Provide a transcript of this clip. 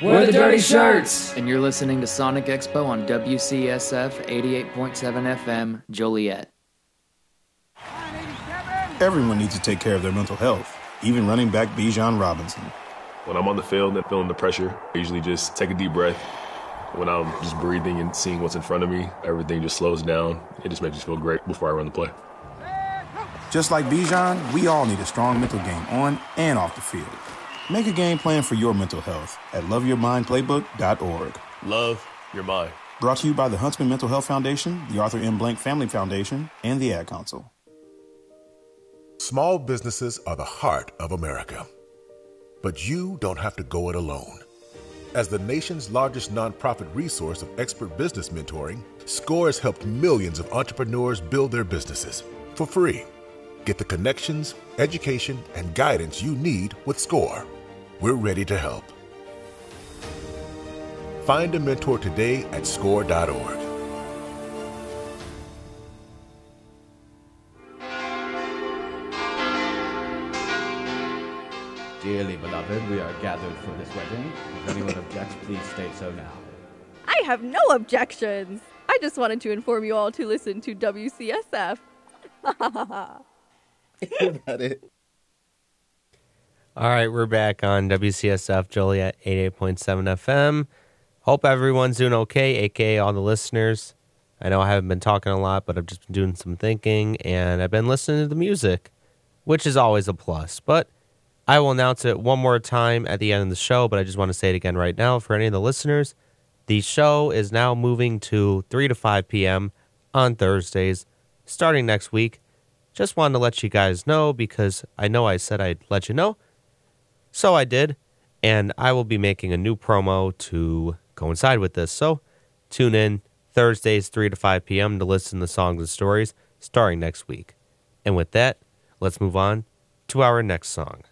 We're the Dirty Shirts! And you're listening to Sonic Expo on WCSF 88.7 FM, Joliet. Everyone needs to take care of their mental health, even running back Bijan Robinson. When I'm on the field and feeling the pressure, I usually just take a deep breath. When I'm just breathing and seeing what's in front of me, everything just slows down. It just makes me feel great before I run the play. Just like Bijan, we all need a strong mental game on and off the field. Make a game plan for your mental health at loveyourmindplaybook.org. Love your mind. Brought to you by the Huntsman Mental Health Foundation, the Arthur M. Blank Family Foundation, and the Ad Council. Small businesses are the heart of America. But you don't have to go it alone. As the nation's largest nonprofit resource of expert business mentoring, SCORE has helped millions of entrepreneurs build their businesses for free. Get the connections, education, and guidance you need with SCORE. We're ready to help. Find a mentor today at score.org. Dearly beloved, we are gathered for this wedding. If anyone objects, please state so now. I have no objections. I just wanted to inform you all to listen to WCSF. About it. All right, we're back on WCSF Joliet 88.7 FM. Hope everyone's doing okay, aka all the listeners. I know I haven't been talking a lot, but I've just been doing some thinking, and I've been listening to the music, which is always a plus. But I will announce it one more time at the end of the show, but I just want to say it again right now for any of the listeners. The show is now moving to 3 to 5 p.m. on Thursdays, starting next week. Just wanted to let you guys know because I know I said I'd let you know. So I did, and I will be making a new promo to coincide with this. So tune in Thursdays, 3 to 5 p.m. to listen to songs and stories starting next week. And with that, let's move on to our next song.